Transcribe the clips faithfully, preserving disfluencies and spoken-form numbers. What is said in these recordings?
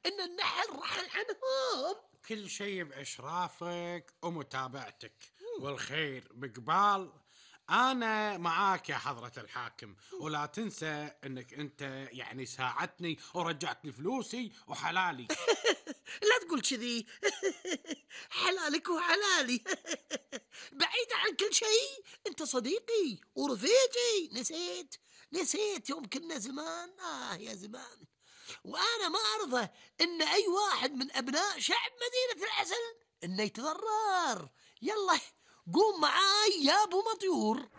إن النحل رحل عنهم. كل شيء بإشرافك ومتابعتك، والخير بقبال. أنا معاك يا حضرة الحاكم، ولا تنسى أنك أنت يعني ساعدتني ورجعت لي فلوسي وحلالي. لا تقول كذي. حلالك وحلالي. بعيد عن كل شيء، أنت صديقي ورفيقي. نسيت نسيت يوم كنا زمان. آه يا زمان. وأنا ما أرضى إن أي واحد من أبناء شعب مدينة العسل إنه يتضرر. يلا قوم معاي يا أبو مطيور.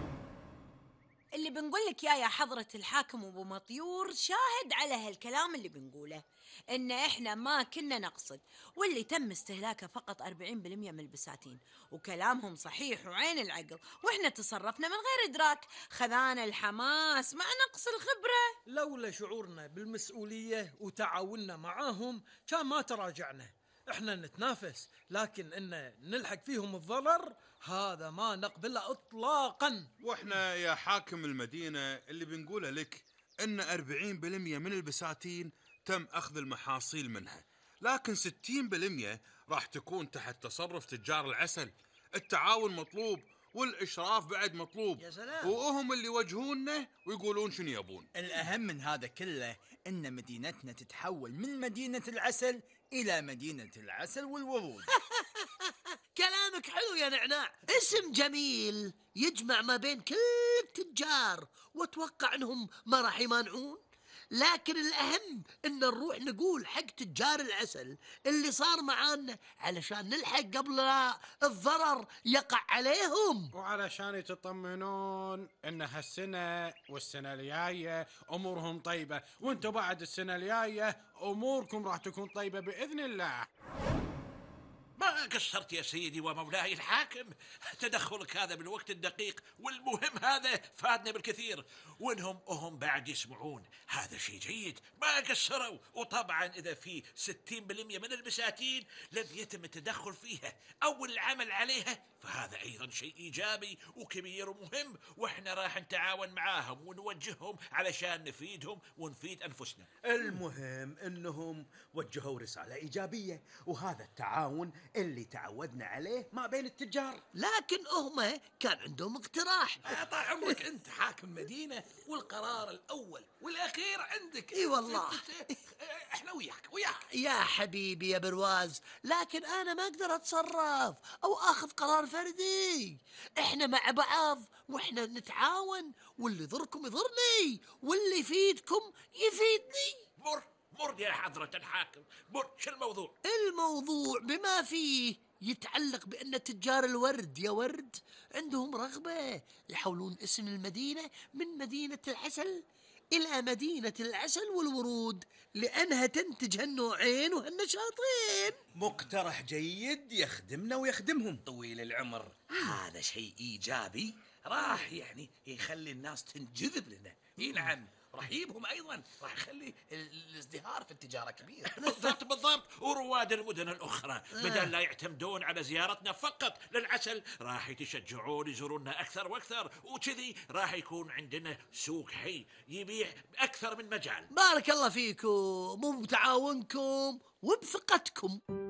اللي بنقول لك يا يا حضرة الحاكم أبو مطيور شاهد على هالكلام اللي بنقوله، إن إحنا ما كنا نقصد، واللي تم استهلاكه فقط أربعين بالمئة من البساتين، وكلامهم صحيح وعين العقل، وإحنا تصرفنا من غير إدراك، خذانا الحماس مع نقص الخبرة. لولا شعورنا بالمسؤولية وتعاوننا معاهم كان ما تراجعنا. احنا نتنافس، لكن ان نلحق فيهم الضرر هذا ما نقبله اطلاقا. واحنا يا حاكم المدينة اللي بنقوله لك ان أربعين بالمئة من البساتين تم اخذ المحاصيل منها، لكن ستين بالمئة راح تكون تحت تصرف تجار العسل. التعاون مطلوب والإشراف بعد مطلوب. يا سلام. وهم اللي يوجهوننا ويقولون شنو يبون. الأهم من هذا كله إن مدينتنا تتحول من مدينة العسل إلى مدينة العسل والورود. كلامك حلو يا نعناع، اسم جميل يجمع ما بين كل التجار، واتوقع انهم ما راح يمانعون. لكن الأهم إن نروح نقول حق تجار العسل اللي صار معانا علشان نلحق قبل لا الضرر يقع عليهم، وعلشان يتطمنون إن هالسنة والسنة الجاية أمورهم طيبة، وانتوا بعد السنة الجاية أموركم راح تكون طيبة بإذن الله. ما قصرت يا سيدي ومولاي الحاكم، تدخلك هذا بالوقت الدقيق والمهم هذا فادنا بالكثير، وانهم هم بعد يسمعون هذا شيء جيد، ما قصروا. وطبعا اذا في ستين بالمئة من البساتين لم يتم التدخل فيها او العمل عليها فهذا ايضا شيء ايجابي وكبير ومهم، واحنا راح نتعاون معاهم ونوجههم علشان نفيدهم ونفيد انفسنا. المهم انهم وجهوا رسالة ايجابية، وهذا التعاون اللي تعودنا عليه ما بين التجار. لكن هم كان عندهم اقتراح. طال عمرك انت حاكم مدينة والقرار الاول والاخير عندك. اي والله. احنا وياك وياك يا حبيبي يا برواز، لكن انا ما اقدر اتصرف او اخذ قرار فردي. احنا مع بعض واحنا نتعاون، واللي يضركم يضرني واللي يفيدكم يفيدني. مر مر يا حضرة الحاكم، مر. شو الموضوع؟ الموضوع بما فيه يتعلق بأن تجار الورد يا ورد عندهم رغبة يحولون اسم المدينة من مدينة العسل إلى مدينة العسل والورود، لأنها تنتج هالنوعين وهالنشاطين. مقترح جيد يخدمنا ويخدمهم طويل العمر. هذا شيء إيجابي راح يعني يخلي الناس تنجذب لنا. اي نعم، راح يجيبهم ايضا، راح يخلي الازدهار في التجاره كبير. بالضبط بالضبط. ورواد المدن الاخرى بدل لا يعتمدون على زيارتنا فقط للعسل راح يتشجعون يزوروننا اكثر واكثر، وكذي راح يكون عندنا سوق حي يبيع باكثر من مجال. بارك الله فيكم وبتعاونكم وبثقتكم.